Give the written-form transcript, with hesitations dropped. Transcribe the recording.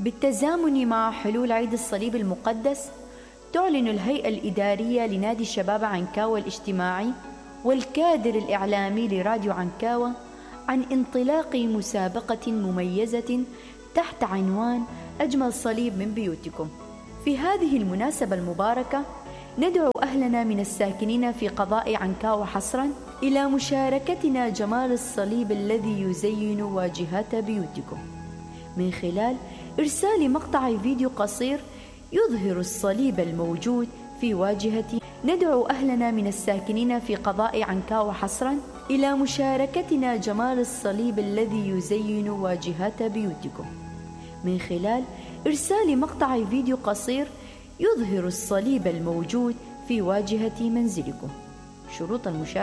بالتزامن مع حلول عيد الصليب المقدس، تعلن الهيئة الإدارية لنادي الشباب عنكاوة الاجتماعي والكادر الإعلامي لراديو عنكاوة عن انطلاق مسابقة مميزة تحت عنوان أجمل صليب من بيوتكم. في هذه المناسبة المباركة ندعو أهلنا من الساكنين في قضاء عنكاوة حصرا إلى مشاركتنا جمال الصليب الذي يزين واجهات بيوتكم من خلال إرسال مقطع فيديو قصير يظهر الصليب الموجود في واجهة. ندعو أهلنا من الساكنين في قضاء عنكاوة حصرا إلى مشاركتنا جمال الصليب الذي يزين واجهات بيوتكم من خلال إرسال مقطع فيديو قصير يظهر الصليب الموجود في واجهة منزلكم. شروط المشاركة: